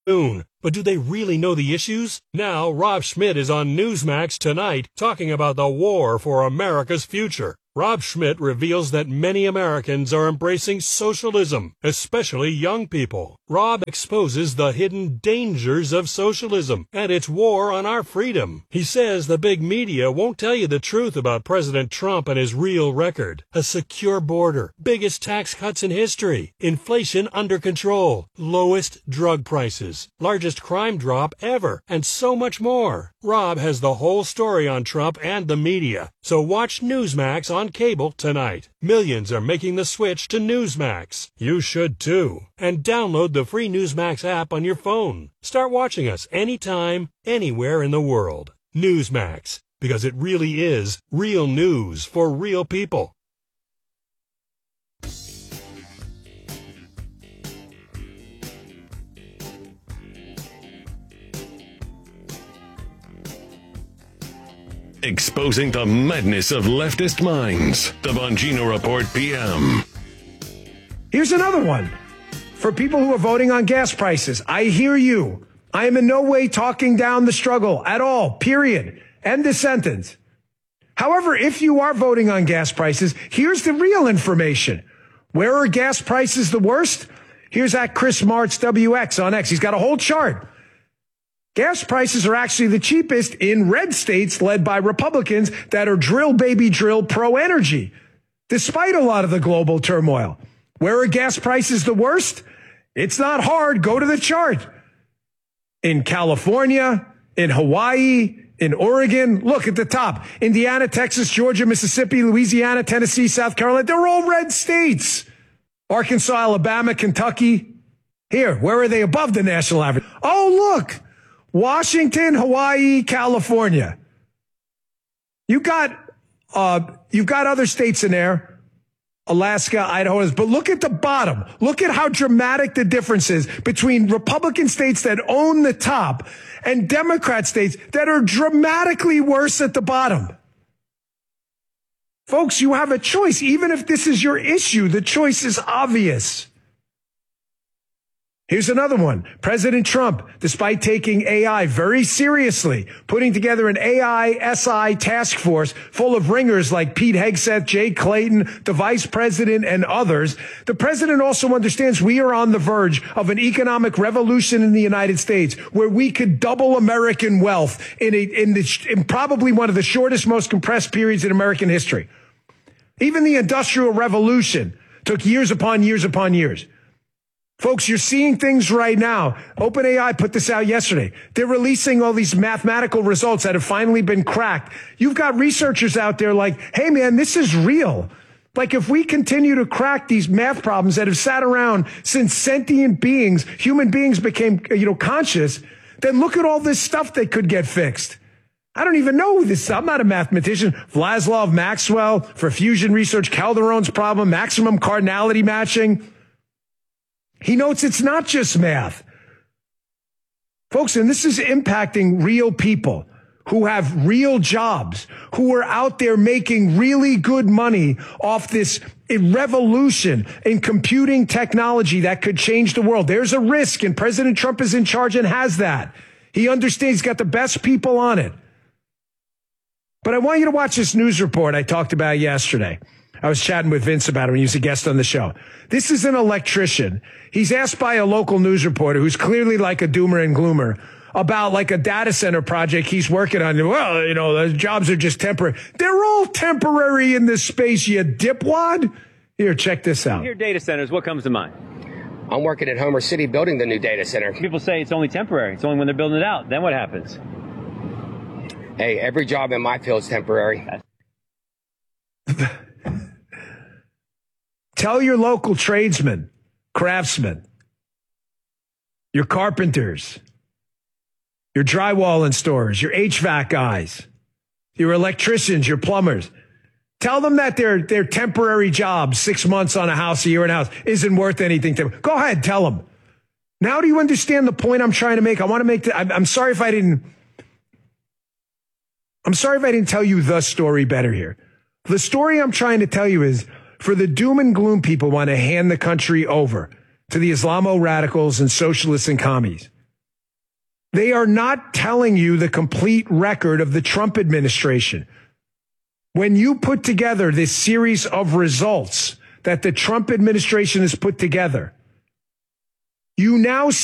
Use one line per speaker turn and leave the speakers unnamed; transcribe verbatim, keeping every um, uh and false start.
But do they really know the issues? Now, Rob Schmidt is on Newsmax tonight talking about the war for America's future. Rob Schmidt reveals that many Americans are embracing socialism, especially young people. Rob exposes the hidden dangers of socialism and its war on our freedom. He says the big media won't tell you the truth about President Trump and his real record. A secure border, biggest tax cuts in history, inflation under control, lowest drug prices, largest crime drop ever, and so much more. Rob has the whole story on Trump and the media, so watch Newsmax on cable tonight. Millions are making the switch to Newsmax. You should too. And download the free Newsmax app on your phone. Start watching us anytime, anywhere in the world. Newsmax, because it really is real news for real people.
Exposing the madness of leftist minds. The Bongino Report P M.
Here's another one. For people who are voting on gas prices, I hear you. I am in no way talking down the struggle at all, period. End the sentence. However, if you are voting on gas prices, here's the real information. Where are gas prices the worst? Here's at Chris Martz W X on X. He's got a whole chart. Gas prices are actually the cheapest in red states led by Republicans that are drill, baby, drill, pro-energy, despite a lot of the global turmoil. Where are gas prices the worst? It's not hard. Go to the chart. In California, in Hawaii, in Oregon, look at the top. Indiana, Texas, Georgia, Mississippi, Louisiana, Tennessee, South Carolina. They're all red states. Arkansas, Alabama, Kentucky. Here, where are they above the national average? Oh, look. Washington, Hawaii, California. You got, uh, you've got other states in there. Alaska, Idaho, but look at the bottom. Look at how dramatic the difference is between Republican states that own the top and Democrat states that are dramatically worse at the bottom. Folks, you have a choice. Even if this is your issue, the choice is obvious. Here's another one. President Trump, despite taking A I very seriously, putting together an A I S I task force full of ringers like Pete Hegseth, Jay Clayton, the vice president, and others, the president also understands we are on the verge of an economic revolution in the United States where we could double American wealth in, a, in, the, in probably one of the shortest, most compressed periods in American history. Even the Industrial Revolution took years upon years upon years. Folks, you're seeing things right now. OpenAI put this out yesterday. They're releasing all these mathematical results that have finally been cracked. You've got researchers out there like, hey, man, this is real. Like, if we continue to crack these math problems that have sat around since sentient beings, human beings became, you know, conscious, then look at all this stuff that could get fixed. I don't even know this. I'm not a mathematician. Vyacheslav Maxwell for fusion research, Calderon's problem, maximum cardinality matching. He notes it's not just math. Folks, and this is impacting real people who have real jobs, who are out there making really good money off this revolution in computing technology that could change the world. There's a risk, and President Trump is in charge and has that. He understands he's got the best people on it. But I want you to watch this news report I talked about yesterday. I was chatting with Vince about him. He was a guest on the show. This is an electrician. He's asked by a local news reporter who's clearly like a doomer and gloomer about like a data center project he's working on. Well, you know, the jobs are just temporary. They're all temporary in this space, you dipwad. Here, check this out.
Here, data centers, what comes to mind?
I'm working at Homer City building the new data center.
People say it's only temporary. It's only when they're building it out. Then what happens?
Hey, every job in my field is temporary.
Tell your local tradesmen, craftsmen, your carpenters, your drywall installers, your H V A C guys, your electricians, your plumbers. Tell them that their, their temporary job, six months on a house, a year in a house, isn't worth anything to them. Go ahead, tell them. Now do you understand the point I'm trying to make? I want to make the, I'm, I'm sorry if I didn't, I'm sorry if I didn't tell you the story better here. The story I'm trying to tell you is, for the doom and gloom people want to hand the country over to the Islamo radicals and socialists and commies. They are not telling you the complete record of the Trump administration. When you put together this series of results that the Trump administration has put together, you now